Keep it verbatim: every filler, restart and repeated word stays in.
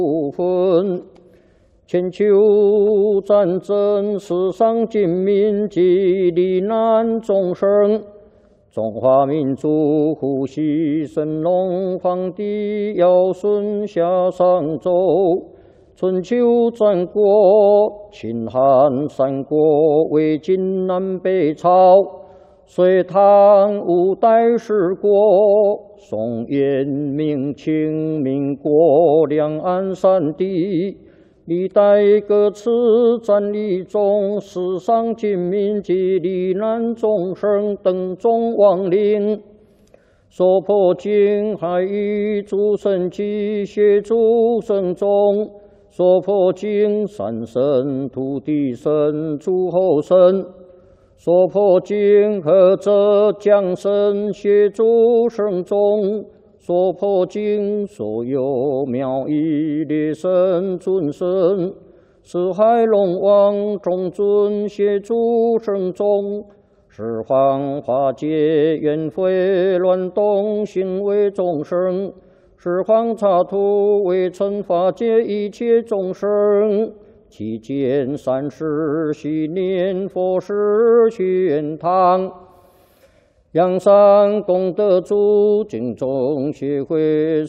部分。全球战争，世上尽民及罹难众生。中华民族呼吸神龙皇帝尧舜夏商周。春秋战国，秦汉三国，魏晋南北朝。隋唐五代十国，宋元明清民国，两岸三地，历代各次战役中，世上尽民及罹难众生等众亡灵，所破经海域诸神及协诸神众，所破经三神土地神诸候神。所破经何者降神协诸圣众，所破经所有妙义列神尊神，四海龙王众尊协诸圣众，十方化解冤非乱动行为众生，十方刹土为惩化解一切众生。期间三世系念佛事玄堂，阳山功德主敬众协会